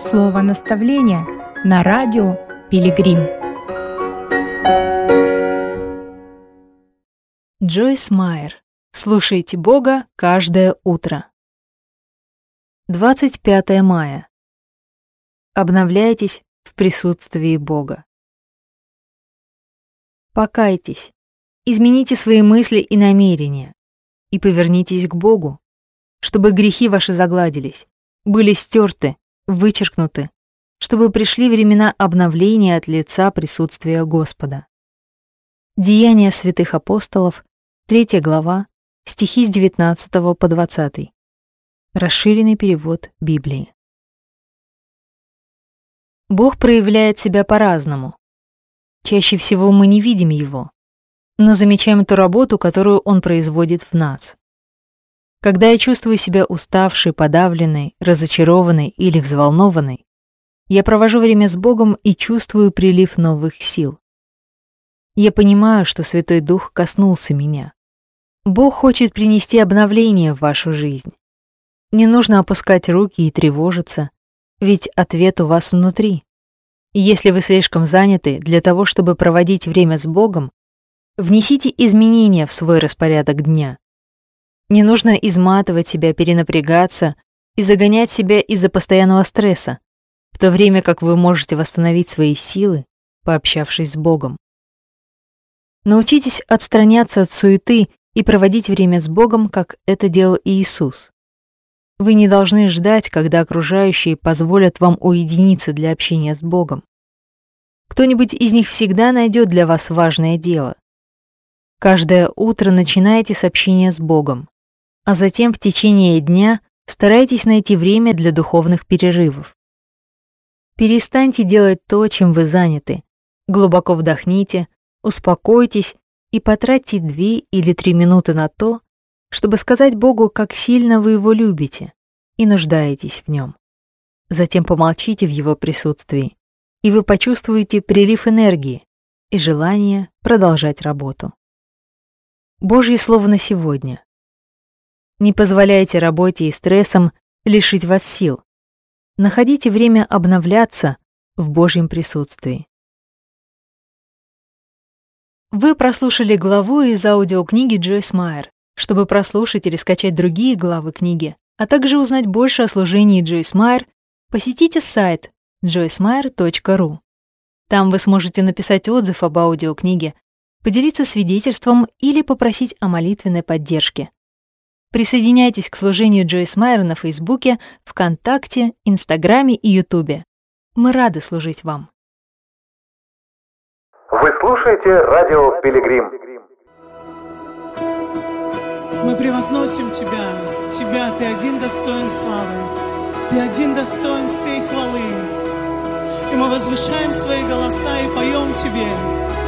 Слово наставления на радио Пилигрим. Джойс Майер. Слушайте Бога каждое утро. 25 мая. Обновляйтесь в присутствии Бога. Покайтесь, измените свои мысли и намерения и повернитесь к Богу, чтобы грехи ваши загладились, были стерты, вычеркнуты, чтобы пришли времена обновления от лица присутствия Господа. Деяния святых апостолов, 3 глава, стихи с 19 по 20. Расширенный перевод Библии. Бог проявляет себя по-разному. Чаще всего мы не видим Его, но замечаем ту работу, которую Он производит в нас. Когда я чувствую себя уставшей, подавленной, разочарованной или взволнованной, я провожу время с Богом и чувствую прилив новых сил. Я понимаю, что Святой Дух коснулся меня. Бог хочет принести обновление в вашу жизнь. Не нужно опускать руки и тревожиться, ведь ответ у вас внутри. Если вы слишком заняты для того, чтобы проводить время с Богом, внесите изменения в свой распорядок дня. Не нужно изматывать себя, перенапрягаться и загонять себя из-за постоянного стресса, в то время как вы можете восстановить свои силы, пообщавшись с Богом. Научитесь отстраняться от суеты и проводить время с Богом, как это делал Иисус. Вы не должны ждать, когда окружающие позволят вам уединиться для общения с Богом. Кто-нибудь из них всегда найдет для вас важное дело. Каждое утро начинайте с общения с Богом, а затем в течение дня старайтесь найти время для духовных перерывов. Перестаньте делать то, чем вы заняты. Глубоко вдохните, успокойтесь и потратьте 2 или 3 минуты на то, чтобы сказать Богу, как сильно вы Его любите и нуждаетесь в Нем. Затем помолчите в Его присутствии, и вы почувствуете прилив энергии и желание продолжать работу. Божье Слово на сегодня. Не позволяйте работе и стрессам лишить вас сил. Находите время обновляться в Божьем присутствии. Вы прослушали главу из аудиокниги Джойс Майер. Чтобы прослушать или скачать другие главы книги, а также узнать больше о служении Джойс Майер, посетите сайт joycemeyer.ru. Там вы сможете написать отзыв об аудиокниге, поделиться свидетельством или попросить о молитвенной поддержке. Присоединяйтесь к служению Джойс Майер на Фейсбуке, ВКонтакте, Инстаграме и Ютубе. Мы рады служить вам. Вы слушаете радио Пилигрим. Мы превозносим Тебя. Тебя, Ты один достоин славы. Ты один достоин всей хвалы. И мы возвышаем свои голоса и поем Тебе.